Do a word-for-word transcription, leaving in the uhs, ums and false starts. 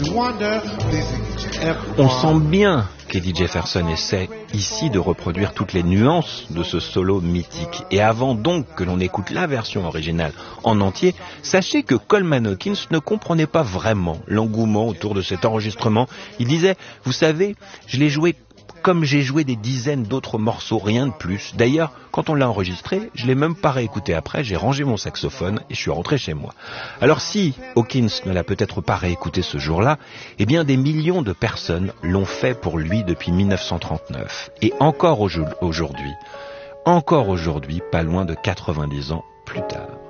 On sent bien qu'Eddie Jefferson essaie ici de reproduire toutes les nuances de ce solo mythique. Et avant donc que l'on écoute la version originale en entier, sachez que Coleman Hawkins ne comprenait pas vraiment l'engouement autour de cet enregistrement. Il disait, vous savez, je l'ai joué comme j'ai joué des dizaines d'autres morceaux, rien de plus. D'ailleurs, quand on l'a enregistré, je l'ai même pas réécouté après, j'ai rangé mon saxophone et je suis rentré chez moi. Alors si Hawkins ne l'a peut-être pas réécouté ce jour-là, eh bien des millions de personnes l'ont fait pour lui depuis dix-neuf cent trente-neuf. Et encore aujourd'hui, encore aujourd'hui, pas loin de quatre-vingt-dix ans plus tard.